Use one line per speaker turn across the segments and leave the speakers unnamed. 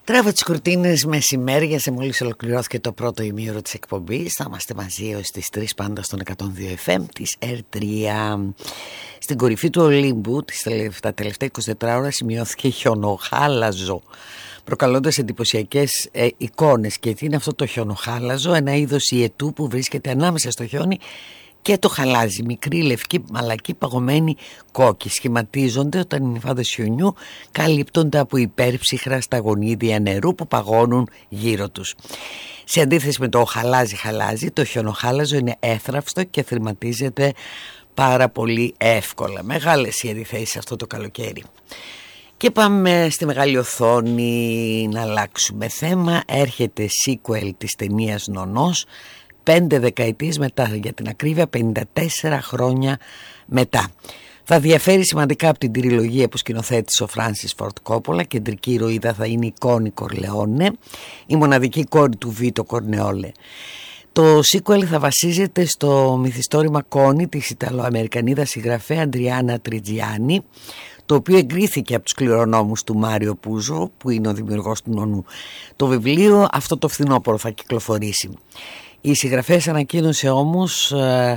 Τράβω τις κουρτίνες μεσημέρια, σε μόλις ολοκληρώθηκε το πρώτο ημίωρο της εκπομπής. Θα είμαστε μαζί ως τις 3 πάντα στον 102 FM της R3. Στην κορυφή του Ολύμπου τα τελευταία 24 ώρα σημειώθηκε χιονοχάλαζο, προκαλώντας εντυπωσιακές εικόνες. Και τι είναι αυτό το χιονοχάλαζο? Ένα είδος ιετού που βρίσκεται ανάμεσα στο χιόνι και το χαλάζι. Μικροί, λευκοί, μαλακοί, παγωμένοι κόκκι σχηματίζονται όταν οι νυφάδες χιονιού καλύπτονται από υπέρψυχρα σταγονίδια νερού που παγώνουν γύρω τους. Σε αντίθεση με το χαλάζι, το χιονοχάλαζο είναι έθραυστο και θρηματίζεται πάρα πολύ εύκολα. Μεγάλες οι αντιθέσεις αυτό το καλοκαίρι. Και πάμε στη μεγάλη οθόνη να αλλάξουμε θέμα. Έρχεται sequel της ταινίας Νονός 5 δεκαετίες μετά, για την ακρίβεια 54 χρόνια μετά. Θα διαφέρει σημαντικά από την τριλογία που σκηνοθέτησε ο Φράνσις Φορντ Κόπολα. Κεντρική ηρωίδα θα είναι η Κόνι Κορλεόνε, η μοναδική κόρη του Βίτο Κορνεόλε. Το sequel θα βασίζεται στο μυθιστόρημα Κόνι της Ιταλοαμερικανίδας συγγραφέα Αντριάννα Τριτζιάνι, το οποίο εγκρίθηκε από τους κληρονόμους του Μάριο Πούζο, που είναι ο δημιουργός του Νονού. Το βιβλίο αυτό το φθινόπωρο θα κυκλοφορήσει. Η συγγραφέας ανακοίνωσε όμως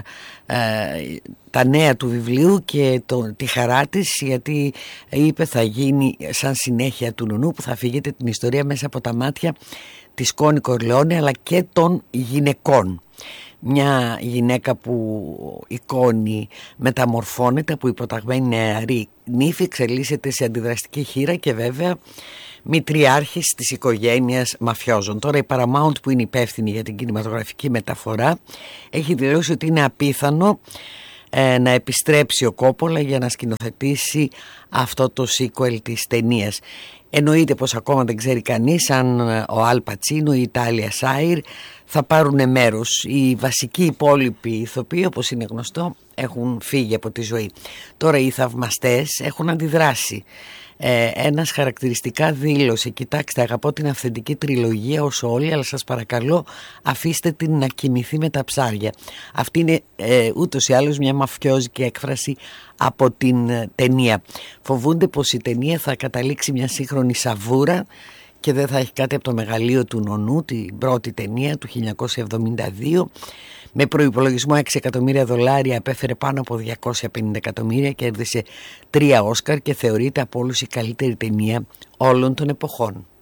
τα νέα του βιβλίου και τη χαρά της, γιατί είπε θα γίνει σαν συνέχεια του Νονού, που θα αφηγείται την ιστορία μέσα από τα μάτια της Κόνι Κορλεόνε αλλά και των γυναικών. Μια γυναίκα που η Κόνι μεταμορφώνεται από υποταγμένη νεαρή νύφη, εξελίσσεται σε αντιδραστική χήρα και βέβαια μητριάρχης της οικογένειας μαφιόζων. Τώρα η Paramount, που είναι υπεύθυνη για την κινηματογραφική μεταφορά, έχει δηλώσει ότι είναι απίθανο να επιστρέψει ο Κόπολα για να σκηνοθετήσει αυτό το sequel της ταινίας. Εννοείται πως ακόμα δεν ξέρει κανείς αν ο Αλ Πατσίνο ή η Τάλια Σάιρ θα πάρουν μέρος. Οι βασικοί υπόλοιποι ηθοποιοί, όπως είναι γνωστό, έχουν φύγει από τη ζωή. Τώρα οι θαυμαστές έχουν αντιδράσει. Ένας χαρακτηριστικά δήλωσε: κοιτάξτε, αγαπώ την αυθεντική τριλογία όσο όλοι, αλλά σας παρακαλώ αφήστε την να κοιμηθεί με τα ψάρια. Αυτή είναι ούτως ή άλλως μια μαφιόζικη έκφραση από την ταινία. Φοβούνται πως η ταινία θα καταλήξει μια σύγχρονη σαβούρα και δεν θα έχει κάτι από το μεγαλείο του Νονού, την πρώτη ταινία του 1972. Με προϋπολογισμό $6 εκατομμύρια απέφερε πάνω από 250 εκατομμύρια, κέρδισε 3 Όσκαρ και θεωρείται από όλους η καλύτερη ταινία όλων των εποχών.